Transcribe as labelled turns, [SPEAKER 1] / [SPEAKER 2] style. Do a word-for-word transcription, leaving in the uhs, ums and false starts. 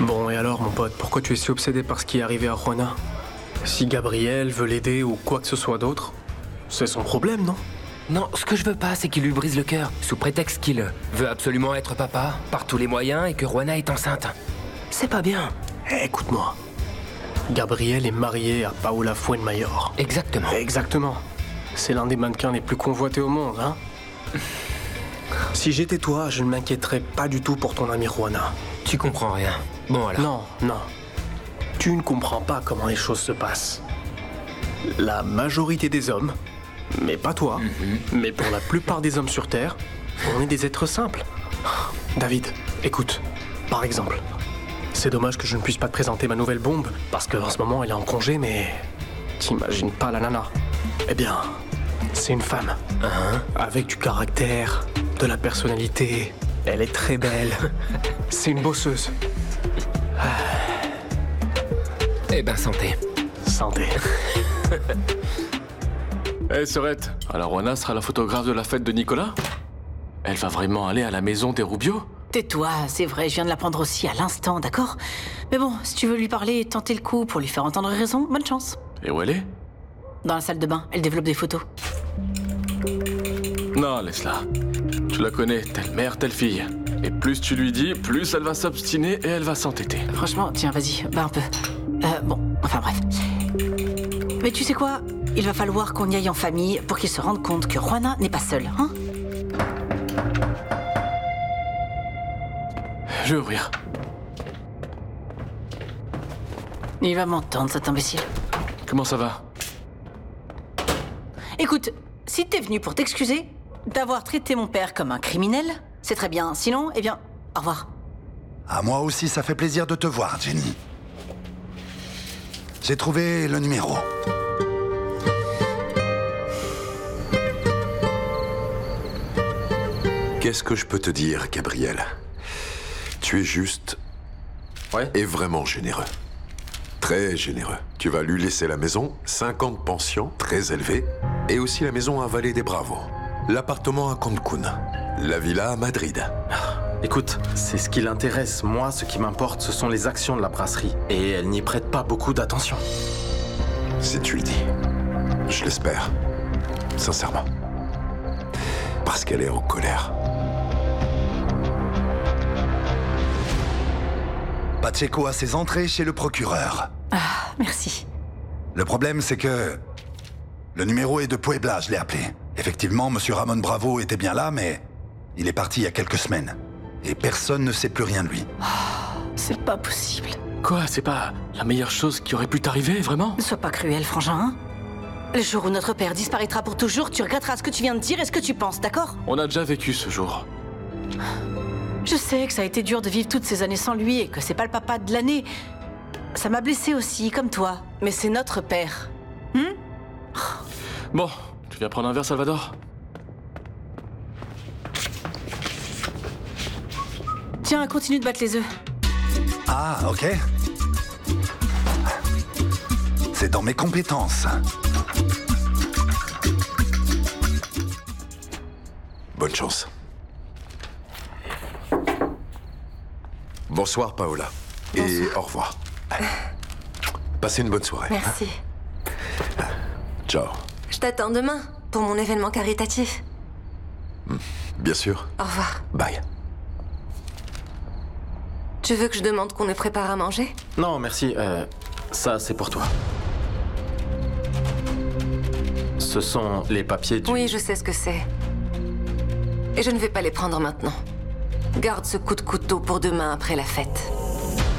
[SPEAKER 1] Bon, et alors, mon pote, pourquoi tu es si obsédé par ce qui est arrivé à Juana? Si Gabriel veut l'aider ou quoi que ce soit d'autre, c'est son problème, non?
[SPEAKER 2] Non, ce que je veux pas, c'est qu'il lui brise le cœur, sous prétexte qu'il veut absolument être papa, par tous les moyens, et que Juana est enceinte. C'est pas bien.
[SPEAKER 1] Eh, écoute-moi. Gabriel est marié à Paola Fuenmayor.
[SPEAKER 2] Exactement.
[SPEAKER 1] Exactement. C'est l'un des mannequins les plus convoités au monde, hein? Si j'étais toi, je ne m'inquiéterais pas du tout pour ton ami Juana.
[SPEAKER 2] Tu comprends rien. Bon alors.
[SPEAKER 1] Non, non. Tu ne comprends pas comment les choses se passent. La majorité des hommes, mais pas toi, mm-hmm. mais pour la plupart des hommes sur Terre, on est des êtres simples. David, écoute, par exemple, c'est dommage que je ne puisse pas te présenter ma nouvelle bombe, parce qu'en ce moment elle est en congé, mais t'imagines pas la nana. Eh bien, c'est une femme,
[SPEAKER 2] uh-huh.
[SPEAKER 1] avec du caractère, de la personnalité, elle est très belle, c'est une bosseuse.
[SPEAKER 2] Eh ben, santé.
[SPEAKER 1] Santé.
[SPEAKER 3] Eh, hey, Sorette, alors Juana sera la photographe de la fête de Nicolas? Elle va vraiment aller à la maison des Rubio?
[SPEAKER 4] Tais-toi, c'est vrai, je viens de l'apprendre aussi à l'instant, d'accord? Mais bon, si tu veux lui parler et tenter le coup pour lui faire entendre raison, bonne chance.
[SPEAKER 3] Et où elle est?
[SPEAKER 4] Dans la salle de bain, elle développe des photos.
[SPEAKER 3] Non, laisse-la. Tu la connais, telle mère, telle fille. Et plus tu lui dis, plus elle va s'obstiner et elle va s'entêter.
[SPEAKER 4] Franchement, tiens, vas-y, bah un peu. Euh, bon, enfin bref. Mais tu sais quoi? Il va falloir qu'on y aille en famille pour qu'ils se rendent compte que Juana n'est pas seule, hein?
[SPEAKER 3] Je vais ouvrir.
[SPEAKER 4] Il va m'entendre, cet imbécile.
[SPEAKER 3] Comment ça va?
[SPEAKER 4] Écoute, si t'es venu pour t'excuser d'avoir traité mon père comme un criminel, c'est très bien. Sinon, eh bien, au revoir.
[SPEAKER 5] À moi aussi, ça fait plaisir de te voir, Jenny. J'ai trouvé le numéro.
[SPEAKER 6] Qu'est-ce que je peux te dire, Gabriel? Tu es juste...
[SPEAKER 3] Ouais.
[SPEAKER 6] Et vraiment généreux. Très généreux. Tu vas lui laisser la maison, cinquante pensions, très élevées, et aussi la maison à Vallée des Bravos, l'appartement à Cancun, la villa à Madrid.
[SPEAKER 7] Écoute, c'est ce qui l'intéresse. Moi, ce qui m'importe, ce sont les actions de la brasserie. Et elle n'y prête pas beaucoup d'attention.
[SPEAKER 6] Si tu le dis. Je l'espère. Sincèrement. Parce qu'elle est en colère.
[SPEAKER 5] Pacheco a ses entrées chez le procureur.
[SPEAKER 4] Ah, merci.
[SPEAKER 5] Le problème, c'est que... Le numéro est de Puebla, je l'ai appelé. Effectivement, Monsieur Ramon Bravo était bien là, mais... Il est parti il y a quelques semaines. Et personne ne sait plus rien de lui.
[SPEAKER 4] Oh, c'est pas possible.
[SPEAKER 3] Quoi? C'est pas la meilleure chose qui aurait pu t'arriver, vraiment?
[SPEAKER 4] Ne sois pas cruel, frangin, hein? Le jour où notre père disparaîtra pour toujours, tu regretteras ce que tu viens de dire et ce que tu penses, d'accord?
[SPEAKER 3] On a déjà vécu ce jour.
[SPEAKER 4] Je sais que ça a été dur de vivre toutes ces années sans lui et que c'est pas le papa de l'année. Ça m'a blessé aussi, comme toi. Mais c'est notre père. Hmm?
[SPEAKER 3] Bon, tu viens prendre un verre, Salvador?
[SPEAKER 4] Tiens, continue de battre les œufs.
[SPEAKER 5] Ah, ok. C'est dans mes compétences.
[SPEAKER 6] Bonne chance. Bonsoir, Paola.
[SPEAKER 4] Bonsoir.
[SPEAKER 6] Et au revoir. Passez une bonne soirée.
[SPEAKER 8] Merci.
[SPEAKER 6] Ciao.
[SPEAKER 8] Je t'attends demain pour mon événement caritatif.
[SPEAKER 6] Bien sûr.
[SPEAKER 8] Au revoir.
[SPEAKER 6] Bye.
[SPEAKER 8] Tu veux que je demande qu'on nous prépare à manger?
[SPEAKER 7] Non, merci. Euh, ça, c'est pour toi. Ce sont les papiers du...
[SPEAKER 8] Oui, je sais ce que c'est. Et je ne vais pas les prendre maintenant. Garde ce coup de couteau pour demain après la fête.